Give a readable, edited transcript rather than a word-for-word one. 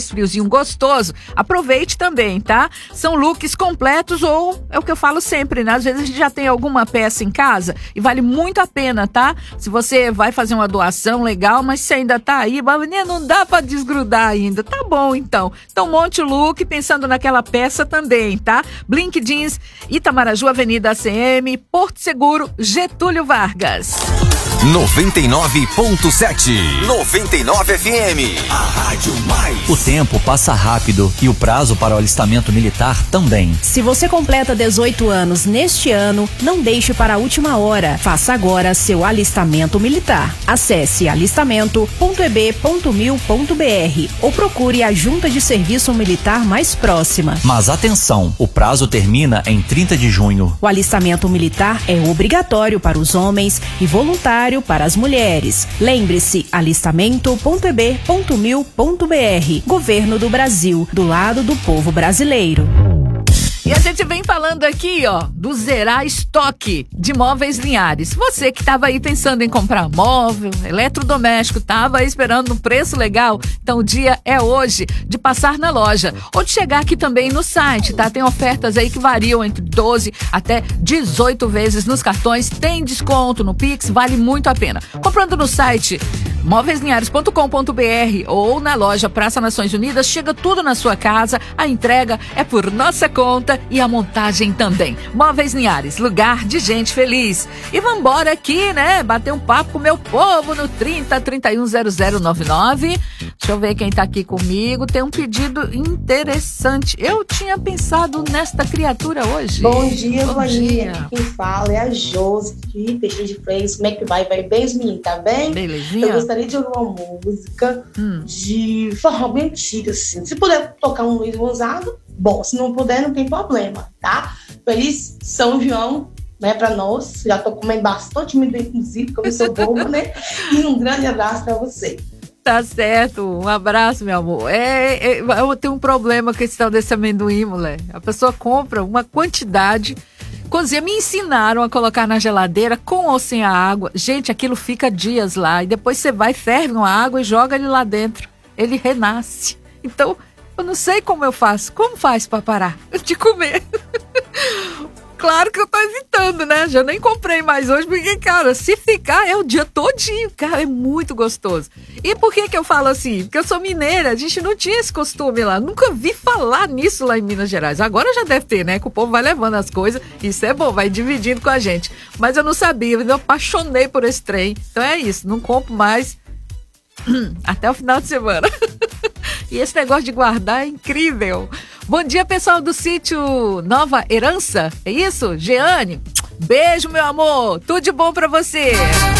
aquele friozinho gostoso, aproveite também, tá? São looks completos ou é o que eu falo sempre, né? Às vezes a gente já tem alguma peça em casa e vale muito a pena, tá? Se você vai fazer uma doação, legal, mas se ainda tá aí, não dá pra desgrudar ainda. Tá bom, então. Então monte o look pensando naquela peça também, tá? Blink Jeans, Itamaraju, Avenida ACM, Porto Seguro, Getúlio Vargas. 99.7 99 FM, a Rádio Mais. O tempo passa rápido e o prazo para o alistamento militar também. Se você completa 18 anos neste ano, não deixe para a última hora. Faça agora seu alistamento militar. Acesse alistamento.eb.mil.br ou procure a junta de serviço militar mais próxima. Mas atenção, o prazo termina em 30 de junho. O alistamento militar é obrigatório para os homens e voluntário para as mulheres. Lembre-se, alistamento.eb.mil.br. Governo do Brasil, do lado do povo brasileiro. E a gente vem falando aqui, ó, do zerar estoque de Móveis Linhares. Você que estava aí pensando em comprar móvel, eletrodoméstico, estava aí esperando um preço legal, então o dia é hoje de passar na loja ou de chegar aqui também no site, tá? Tem ofertas aí que variam entre 12 até 18 vezes nos cartões, tem desconto no Pix, vale muito a pena. Comprando no site móveislinhares.com.br ou na loja Praça Nações Unidas, chega tudo na sua casa, a entrega é por nossa conta e a montagem também. Móveis Linhares, lugar de gente feliz. E vambora aqui, né? Bater um papo com o meu povo no 30310099. Deixa eu ver quem tá aqui comigo. Tem um pedido interessante. Eu tinha pensado nesta criatura hoje. Bom dia, Vaninha. Quem fala é a Josi de Peixinho de Freios. Como é que vai? Vai bem, os meninos, tá bem? Belezinha. Eu gostaria de ouvir uma música de forró bem antiga, assim. Se puder tocar um Luiz Gonzaga, bom. Se não puder, não tem problema, tá? Feliz São João, né, pra nós. Já tô comendo bastante amendoim, inclusive, porque eu sou boba, né? E um grande abraço pra você. Tá certo, um abraço, meu amor. Eu tenho um problema com esse tal desse amendoim, mulher. A pessoa compra uma quantidade, cozinha, me ensinaram a colocar na geladeira com ou sem a água. Gente, aquilo fica dias lá e depois você vai, ferve uma água e joga ele lá dentro. Ele renasce. Então, eu não sei como eu faço. Como faz pra parar de comer? Claro que eu tô evitando, né? Já nem comprei mais hoje, porque, cara, se ficar é o dia todinho, cara, é muito gostoso. E por que eu falo assim? Porque eu sou mineira, a gente não tinha esse costume lá, nunca vi falar nisso lá em Minas Gerais. Agora já deve ter, né? Que o povo vai levando as coisas, isso é bom, vai dividindo com a gente. Mas eu não sabia, eu apaixonei por esse trem. Então é isso, não compro mais até o final de semana. E esse negócio de guardar é incrível. Bom dia, pessoal do sítio Nova Herança. É isso? Jeane? Beijo, meu amor. Tudo de bom pra você.